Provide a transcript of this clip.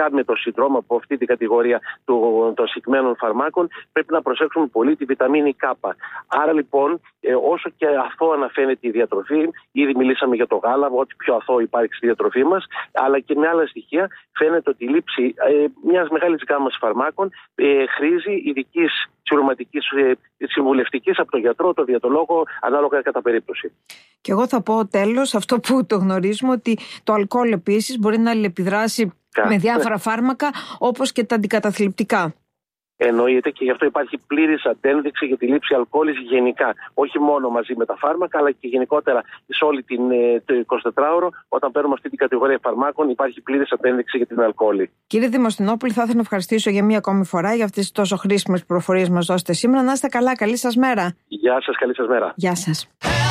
ειδικά με το συνδρόμο από αυτή την κατηγορία των συγκεκριμένων φαρμάκων, πρέπει να προσέξουμε πολύ τη βιταμίνη K. Άρα λοιπόν, όσο και αθώα να φαίνεται η διατροφή, ήδη μιλήσαμε για το γάλα, ό,τι πιο αθώο υπάρχει στη διατροφή μας, αλλά και με άλλα στοιχεία, φαίνεται ότι η λήψη μιας μεγάλης γάμμας φαρμάκων χρήζει ειδικής συρωματικής συμβουλευτικής από τον γιατρό, τον διαιτολόγο, ανάλογα κατά περίπτωση. Και εγώ θα πω τέλος, αυτό που το γνωρίζουμε, ότι το αλκοόλ επίσης μπορεί να αλληλεπιδράσει με διάφορα φάρμακα, όπως και τα αντικαταθλιπτικά. Εννοείται, και γι' αυτό υπάρχει πλήρης αντένδειξη για τη λήψη αλκοόλης γενικά. Όχι μόνο μαζί με τα φάρμακα, αλλά και γενικότερα σε όλη το 24ωρο, όταν παίρνουμε αυτή την κατηγορία φαρμάκων, υπάρχει πλήρης αντένδειξη για την αλκοόλη. Κύριε Δημοσθενόπουλε, θα ήθελα να ευχαριστήσω για μία ακόμη φορά για αυτές τις τόσο χρήσιμες πληροφορίες μας δώσετε σήμερα. Να είστε καλά, καλή σας μέρα. Γεια σας, καλή σας μέρα. Γεια σας.